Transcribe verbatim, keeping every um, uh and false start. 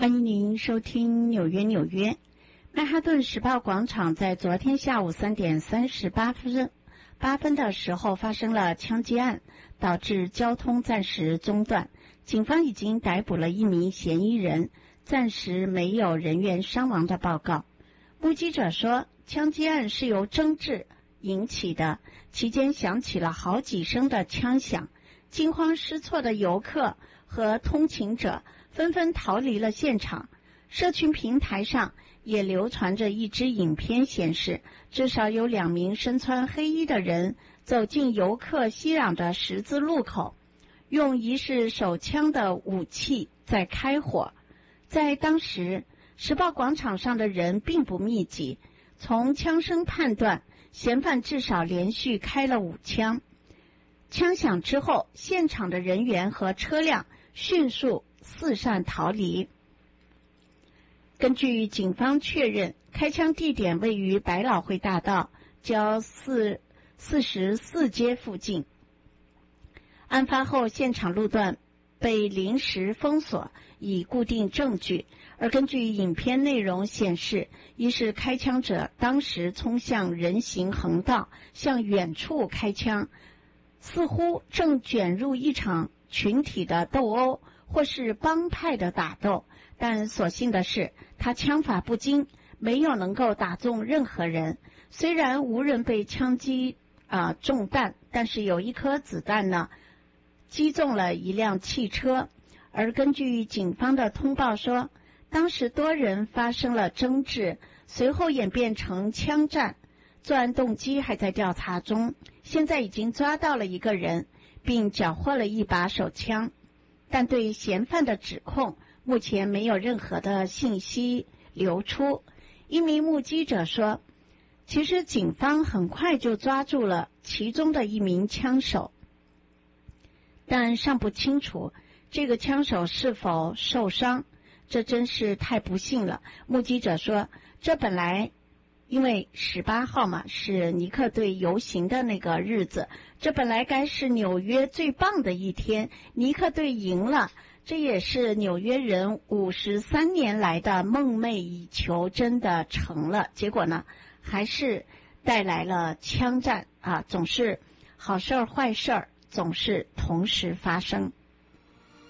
欢迎您收听纽约纽约。曼哈顿时报广场在昨天下午三点三十八分八分的时候发生了枪击案，导致交通暂时中断。警方已经逮捕了一名嫌疑人，暂时没有人员伤亡的报告。目击者说，枪击案是由争执引起的，期间响起了好几声的枪响，惊慌失措的游客和通勤者纷纷逃离了现场。社群平台上也流传着一支影片，显示至少有两名身穿黑衣的人走进游客熙攘的十字路口，用疑似手枪的武器在开火。在当时，时报广场上的人并不密集，从枪声判断，嫌犯至少连续开了五枪。枪响之后，现场的人员和车辆迅速四散逃离。根据警方确认，开枪地点位于百老汇大道郊四四十四街附近。案发后，现场路段被临时封锁，以固定证据。而根据影片内容显示，一是开枪者当时冲向人行横道，向远处开枪，似乎正卷入一场群体的斗殴，或是帮派的打斗。但所幸的是，他枪法不精，没有能够打中任何人。虽然无人被枪击啊、呃、中弹，但是有一颗子弹呢击中了一辆汽车。而根据警方的通报说，当时多人发生了争执，随后演变成枪战，作案动机还在调查中。现在已经抓到了一个人，并缴获了一把手枪，但对嫌犯的指控目前没有任何的信息流出。一名目击者说，其实警方很快就抓住了其中的一名枪手，但尚不清楚这个枪手是否受伤，这真是太不幸了。目击者说，这本来因为十八号嘛，是尼克队游行的那个日子，这本来该是纽约最棒的一天，尼克队赢了，这也是纽约人五十三年来的梦寐以求，真的成了。结果呢，还是带来了枪战啊！总是好事儿坏事儿总是同时发生。